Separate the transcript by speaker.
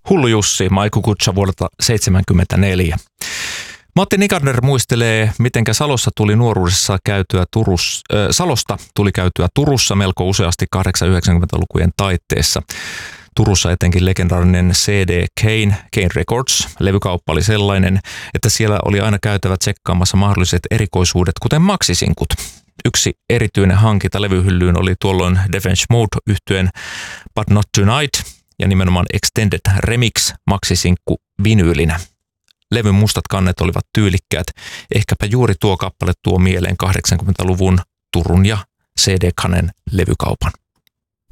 Speaker 1: Hullu Jussi, Maiku Kutsa vuodelta 1974. Matti Nikander muistelee, mitenkä Salosta tuli käytyä Turussa melko useasti 80-90-lukujen taitteessa. Turussa etenkin legendaarinen CD Kane Records, levykauppa oli sellainen, että siellä oli aina käytävä tsekkaamassa mahdolliset erikoisuudet, kuten maksisinkut. Yksi erityinen hankinta levyhyllyyn oli tuolloin Depeche Mode -yhtyeen But Not Tonight ja nimenomaan Extended Remix maksisinkku vinyylinä. Levyn mustat kannet olivat tyylikkäät, ehkäpä juuri tuo kappale tuo mieleen 80-luvun Turun ja CD Kanen levykaupan.